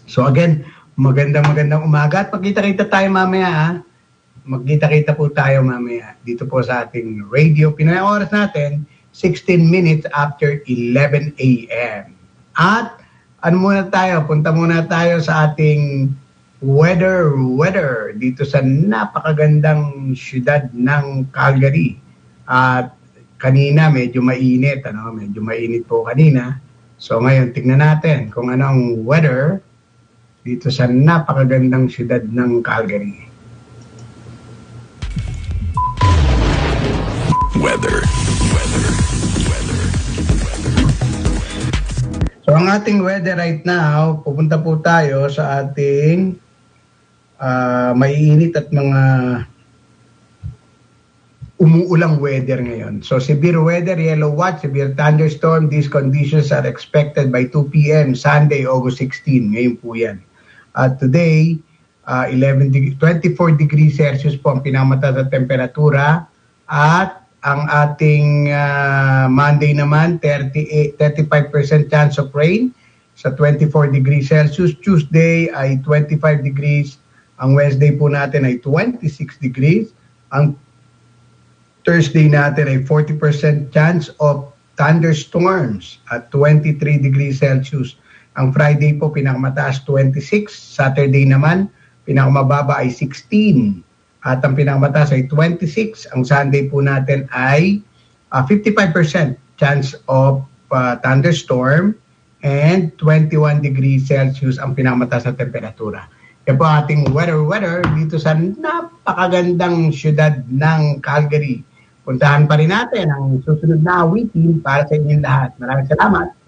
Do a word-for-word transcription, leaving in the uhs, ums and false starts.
So again, magandang magandang umaga at magkita-kita tayo mamaya ha. Magkita-kita po tayo mamaya dito po sa ating radio. Pinoy oras natin, sixteen minutes after eleven a m At ano muna tayo, punta muna tayo sa ating weather, weather dito sa napakagandang syudad ng Calgary. At kanina medyo mainit, ano, medyo mainit po kanina. So ngayon tingnan natin kung ano ang weather dito sa napakagandang syudad ng Calgary. Weather, weather, weather, weather. So ang ating weather right now, pupunta po tayo sa ating uh, maiinit at mga umuulang weather ngayon. So severe weather, yellow watch, severe thunderstorm. These conditions are expected by two p m Sunday, August sixteenth. Ngayon po yan. Uh, today, uh, eleven, twenty-four degrees Celsius po ang pinakamataas na temperatura. At ang ating uh, Monday naman, thirty-eight, thirty-five percent chance of rain sa twenty-four degrees Celsius. Tuesday ay twenty-five degrees. Ang Wednesday po natin ay twenty-six degrees. Ang Thursday natin ay forty percent chance of thunderstorms at twenty-three degrees Celsius. Ang Friday po pinakamataas twenty-six. Saturday naman pinakamababa ay sixteen. At ang pinakamataas ay twenty-six. Ang Sunday po natin ay uh, fifty-five percent chance of uh, thunderstorm and twenty-one degrees Celsius ang pinakamataas na temperatura. Yan po ating weather weather dito sa napakagandang syudad ng Calgary. Puntahan pa rin natin ang susunod na awitin para sa inyong lahat. Maraming salamat.